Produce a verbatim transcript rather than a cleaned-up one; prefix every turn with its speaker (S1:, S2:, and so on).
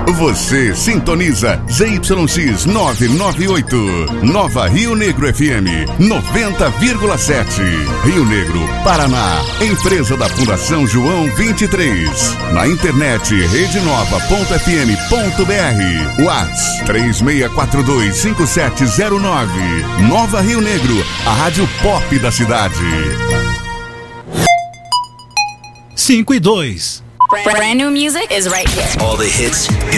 S1: Você sintoniza Z Y X novecentos e noventa e oito. Nova Rio Negro F M noventa vírgula sete. Rio Negro, Paraná. Empresa da Fundação João vinte e três. Na internet rede nova ponto f m ponto b r. WhatsApp três seis quatro dois cinco sete zero nove. Nova Rio Negro, a rádio pop da cidade.
S2: cinco e dois.
S3: Brand new music is right here.
S4: All the hits